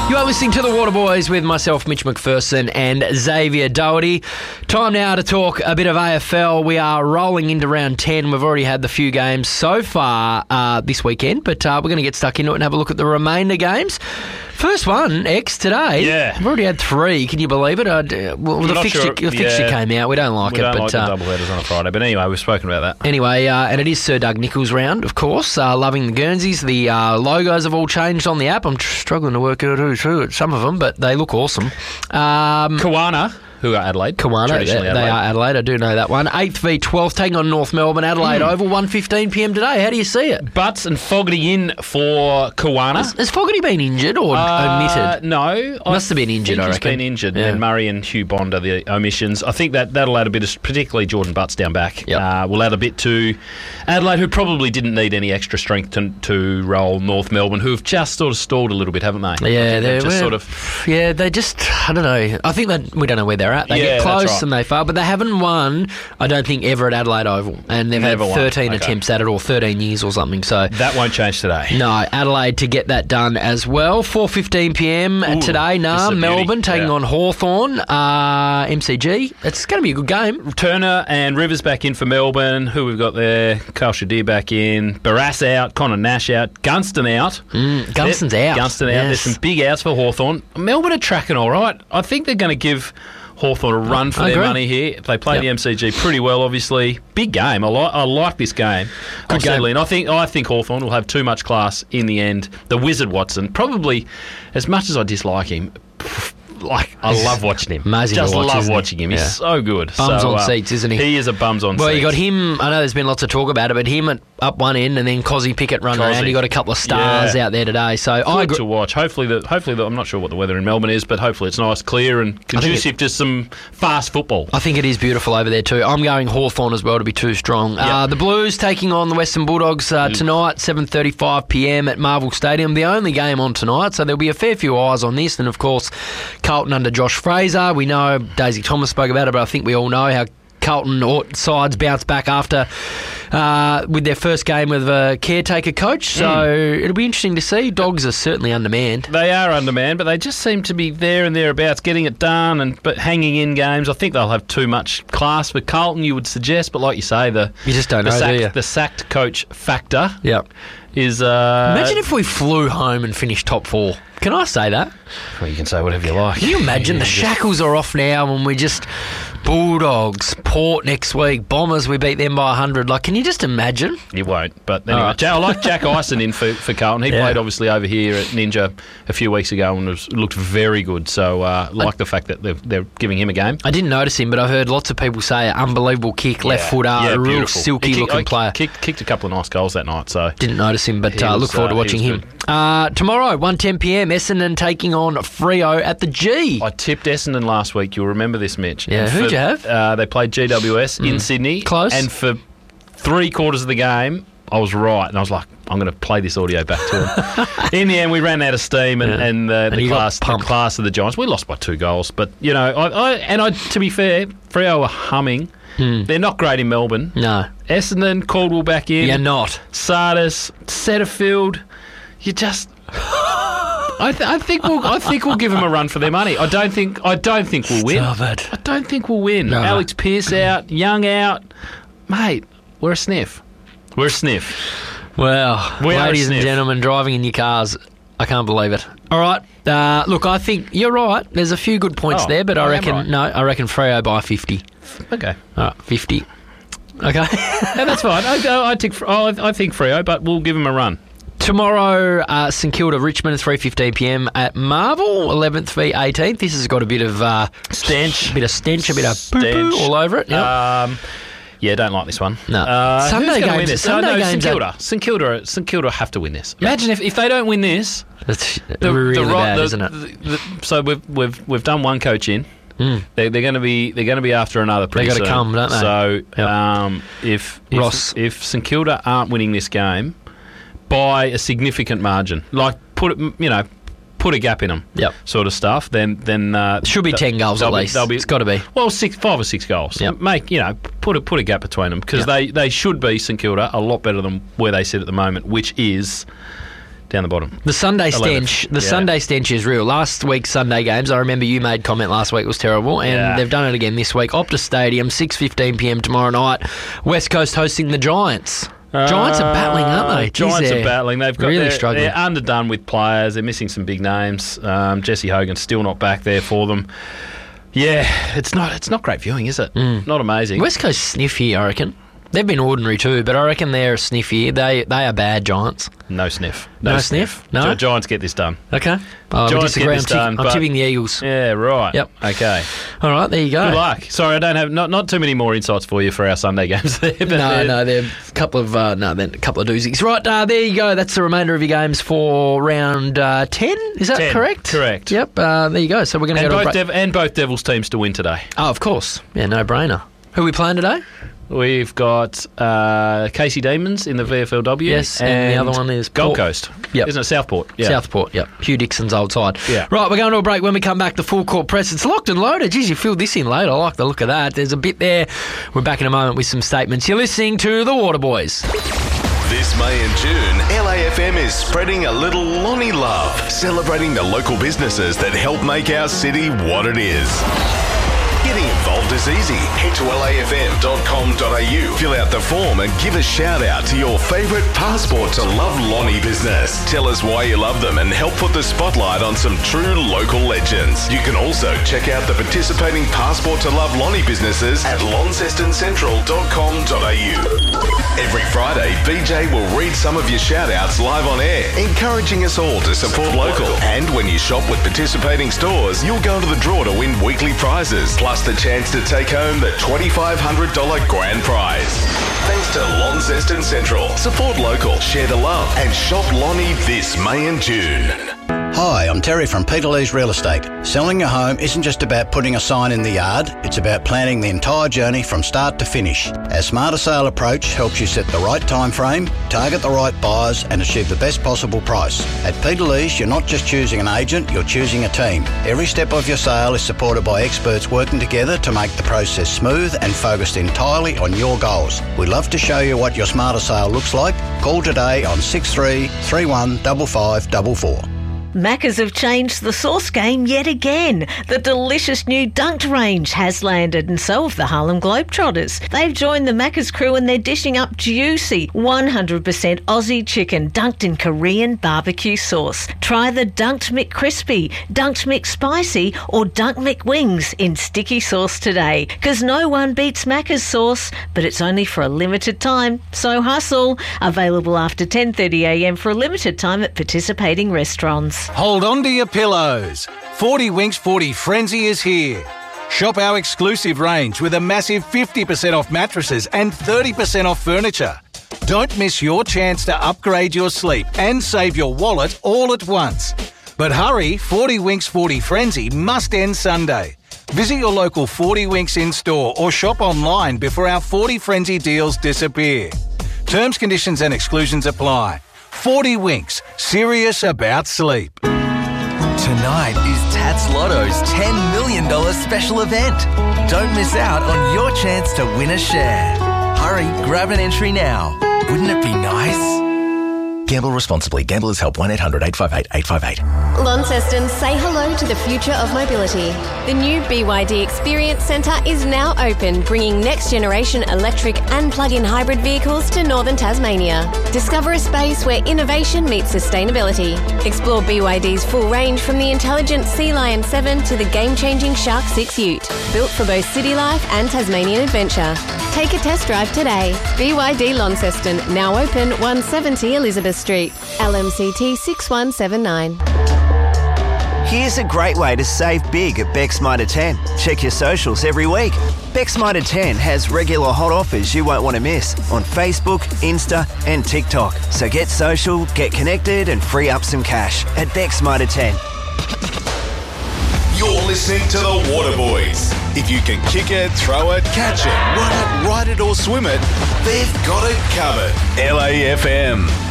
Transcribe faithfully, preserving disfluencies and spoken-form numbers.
You are listening to The Waterboys with myself, Mitch McPherson, and Xavier Doherty. Time now to talk a bit of A F L. We are rolling into round ten. We've already had the few games so far uh, this weekend, but uh, we're going to get stuck into it and have a look at the remainder games. First one, X, today. Yeah. We've already had three. Can you believe it? Uh, well, the fixture, sure. the fixture yeah. came out. We don't like we it. don't but, like uh, the double headers on a Friday. But anyway, we've spoken about that. Anyway, uh, and it is Sir Doug Nicholls round, of course. Uh, loving the Guernseys. The uh, logos have all changed on the app. I'm tr- struggling to work out who's who at some of them, but they look awesome. Um, Kawana, who are Adelaide. Kawana, they, Adelaide. they are Adelaide. I do know that one. eighth v twelfth, taking on North Melbourne. Adelaide Mm. Oval, one fifteen p m today. How do you see it? Butts and Fogarty in for Kawana. Has, has Fogarty been injured or Uh, omitted? No. Must have been injured, think I he's reckon. been injured. Yeah. And Murray and Hugh Bond are the omissions. I think that, that'll add a bit of, particularly Jordan Butts down back. Yep. Uh, will add a bit to Adelaide, who probably didn't need any extra strength to, to roll North Melbourne, who have just sort of stalled a little bit, haven't they? Yeah, they're just well, sort of. Yeah, they just, I don't know. I think that we don't know where they're at. They Yeah, get that's close right. and they fail, but they haven't won, I don't think, ever at Adelaide Oval. And they've Never had won. thirteen Okay. attempts at it, or thirteen years or something. So That won't change today. no, Adelaide to get that done as well. four fifteen p m Ooh, today. this is Nah, a beauty. Melbourne taking Yeah. on Hawthorn. Uh, M C G. It's going to be a good game. Turner and Rivers back in for Melbourne. Who we've got there? Carl Shadir back in. Barras out. Connor Nash out. Gunston out. Mm, Gunston's Yeah, out. Gunston out. Yes. There's some big outs for Hawthorn. Melbourne are tracking all right. I think they're going to give Hawthorn a run for I their agree. money here. They played Yep. the M C G pretty well, obviously. Big game. I like. I like this game. I'll Good game. settle in. I think. I think Hawthorn will have too much class in the end. The Wizard Watson, probably, as much as I dislike him. Like, I love watching him. Amazing to Just watch, love isn't he? watching him. He's Yeah. so good. Bums so, on uh, seats, isn't he? He is a bums on Well, seats. you got him. I know there's been lots of talk about it, but him at up one end, and then Cozzy Pickett running Cozzy. around. You got a couple of stars Yeah. out there today. So I Good agree. to watch. Hopefully, the hopefully the, I'm not sure what the weather in Melbourne is, but hopefully it's nice, clear, and conducive to some fast football. I think it is beautiful over there too. I'm going Hawthorn as well to be too strong. Uh, the Blues taking on the Western Bulldogs uh, tonight, seven thirty-five p m at Marvel Stadium. The only game on tonight, so there'll be a fair few eyes on this. And of course, Carlton under Josh Fraser. We know Daisy Thomas spoke about it, but I think we all know how Carlton sides bounce back after uh, with their first game with a caretaker coach. So Mm. it'll be interesting to see. Dogs are certainly undermanned. They are undermanned, but they just seem to be there and thereabouts, getting it done, and but hanging in games. I think they'll have too much class for Carlton, you would suggest, but like you say, the You just don't the, know, sacked, do you? the sacked coach factor Yep. is. Uh, Imagine if we flew home and finished top four. Can I say that? well, you can say whatever you like. Can you imagine Yeah, the just- shackles are off now and we just Bulldogs, Port next week, Bombers, we beat them by one hundred. Like, can you just imagine? You won't, but anyway, All right. Ja- I like Jack Ison in for, for Carlton. He Yeah. played obviously over here at Ninja a few weeks ago and was, looked very good. So uh, like the fact that they're, they're giving him a game. I didn't notice him, but I've heard lots of people say unbelievable kick, left Yeah. footer, Yeah, a real beautiful. silky He kicked- looking I player. Kicked, kicked a couple of nice goals that night. So Didn't notice him, but He uh, was, look forward to uh, he watching was him. Uh, tomorrow, one ten p m, Essendon taking on Freo at the G. I tipped Essendon last week. You'll remember this, Mitch. Yeah, And who'd for- you have? Uh, they played G W S in Sydney. Close. And for three quarters of the game, I was right, and I was like, I'm going to play this audio back to them. In the end, we ran out of steam, and, Yeah. and, uh, And the you got class, the pumped. class of the Giants. We lost by two goals, but you know, I, I and I, to be fair, Freo are humming. Hmm. They're not great in Melbourne. No, Essendon, Caldwell back in. you're not. Sardis, Setterfield. You just. I, th- I think we'll. I think we'll give them a run for their money. I don't think. I don't think we'll win. Stop it. I don't think we'll win. No. Alex Pearce out, Young out, mate. We're a sniff. We're a sniff. Well, We are a ladies and sniff. gentlemen, driving in your cars, I can't believe it. All right, uh, look, I think you're right. There's a few good points Oh, there, but I, I am reckon right. no, I reckon Freo by fifty. Okay, All right, fifty. Okay. no, that's fine. I, I, I think. I, I think Freo, but we'll give them a run. Tomorrow, uh, St Kilda Richmond, three fifteen p m at Marvel, eleventh v eighteenth. This has got a bit of uh, Stench. a bit of stench, a bit of poo-poo Stench. all over it. Yep. Um, yeah, don't like this one. No. Uh, Sunday who's gonna games- Win this? Sunday oh, no, games St are- Kilda. St Kilda. St Kilda have to win this. Imagine if, if they don't win this. That's The, really the, right- bad, the- isn't it? the- the- so we've we've we've done one coach in. Mm. They, they're going to be they're going to be after another. Pretty gotta soon. come, don't they? So Yep. um, if if, Ross. if St Kilda aren't winning this game by a significant margin, like put it, you know, put a gap in them, Yep. sort of stuff, then then uh, Should be th- ten goals at they'll be- least. they'll be- It's got to be. Well, six, five or six goals. Yep. Make you know, put a put a gap between them because Yep. they, they should be St Kilda a lot better than where they sit at the moment, which is down the bottom. The Sunday eleventh. stench, the Yeah. Sunday stench is real. Last week's Sunday games, I remember you made comment last week was terrible, and Yeah. they've done it again this week. Optus Stadium, six fifteen p m tomorrow night. West Coast hosting the Giants. Giants are battling, aren't they? Uh, Giants Jeez, are they're battling. They've got really they're, struggling. They're underdone with players. They're missing some big names. Um, Jesse Hogan's still not back there for them. Yeah, it's not it's not great viewing, is it? Mm. Not amazing. West Coast sniff here, I reckon. They've been ordinary too, but I reckon they're a sniff here. They they are bad Giants. No sniff. No sniff? No? Gi- Giants get this done. Okay. Oh, we Giants disagree. get this I'm, tick- done, I'm but- tipping the Eagles. Yeah, right. Yep. Okay. All right, there you go. Good luck. Sorry, I don't have not not too many more insights for you for our Sunday games there. But No, they're- no, they're a couple of uh, no, then a couple of doozies. Right, uh, there you go. That's the remainder of your games for round uh, ten. Is that ten. correct? Correct. Yep. Uh, there you go. So we're going to And go to a both, break. Dev- and both Devils teams to win today. Oh, of course. Yeah, no brainer. Who are we playing today? We've got uh, Casey Demons in the V F L W. Yes, and the other one is Gold Port. Coast. Yep. Isn't it Southport? Yeah. Southport, yep. Hugh Dixon's old side. Yeah. Right, we're going to a break. When we come back, the full court press. It's locked and loaded. Geez, you filled this in late. I like the look of that. There's a bit there. We're back in a moment with some statements. You're listening to The Waterboys. This May and June, L A F M is spreading a little Lonnie love, celebrating the local businesses that help make our city what it is. Getting involved is easy. Head to L A F M dot com dot A U, fill out the form and give a shout out to your favourite Passport to Love Lonnie business. Tell us why you love them and help put the spotlight on some true local legends. You can also check out the participating Passport to Love Lonnie businesses at launceston central dot com dot A U. Every Friday, B J will read some of your shout outs live on air, encouraging us all to support local. And when you shop with participating stores, you'll go to the draw to win weekly prizes, plus the chance to take home the twenty-five hundred dollars grand prize. Thanks to Launceston Central. Support local, share the love, and shop Lonnie this May and June. Hi, I'm Terry from Peter Lee's Real Estate. Selling a home isn't just about putting a sign in the yard, it's about planning the entire journey from start to finish. Our Smarter Sale approach helps you set the right time frame, target the right buyers and achieve the best possible price. At Peter Lee's, you're not just choosing an agent, you're choosing a team. Every step of your sale is supported by experts working together to make the process smooth and focused entirely on your goals. We'd love to show you what your Smarter Sale looks like. Call today on six three three one five five four four. Maccas have changed the sauce game yet again. The delicious new Dunked range has landed, and so have the Harlem Globetrotters. They've joined the Maccas crew and they're dishing up juicy one hundred percent Aussie chicken dunked in Korean barbecue sauce. Try the Dunked McCrispy, Dunked McSpicy or Dunked McWings in sticky sauce today, because no one beats Maccas sauce, but it's only for a limited time, so hustle. Available after ten thirty a m for a limited time at participating restaurants. Hold on to your pillows. forty Winks forty Frenzy is here. Shop our exclusive range with a massive fifty percent off mattresses and thirty percent off furniture. Don't miss your chance to upgrade your sleep and save your wallet all at once. But hurry, forty Winks forty Frenzy must end Sunday. Visit your local forty Winks in-store or shop online before our forty Frenzy deals disappear. Terms, conditions and exclusions apply. forty Winks, serious about sleep. Tonight is Tats Lotto's ten million dollars special event. Don't miss out on your chance to win a share. Hurry, grab an entry now. Wouldn't it be nice? Gamble responsibly. Gamblers Help one eight hundred eight five eight eight five eight. Launceston, say hello to the future of mobility. The new B Y D Experience Centre is now open, bringing next-generation electric and plug-in hybrid vehicles to northern Tasmania. Discover a space where innovation meets sustainability. Explore B Y D's full range from the intelligent Sea Lion seven to the game-changing Shark six Ute, built for both city life and Tasmanian adventure. Take a test drive today. B Y D Launceston, now open one seventy Elizabeth Street, L M C T six one seven nine. Here's a great way to save big at Beck's Mitre ten. Check your socials every week. Beck's Mitre ten has regular hot offers you won't want to miss on Facebook, Insta and TikTok. So get social, get connected and free up some cash at Beck's Mitre ten. You're listening to the Waterboys. If you can kick it, throw it, catch it, run it, ride it or swim it, they've got it covered. L A F M.